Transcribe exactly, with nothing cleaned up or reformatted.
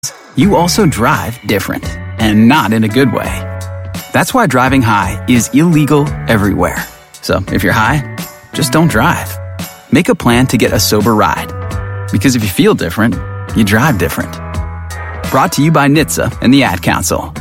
you also drive different, and not in a good way. That's why driving high is illegal everywhere. So if you're high, just don't drive. Make a plan to get a sober ride. Because if you feel different, you drive different. Brought to you by N H T S A and the Ad Council.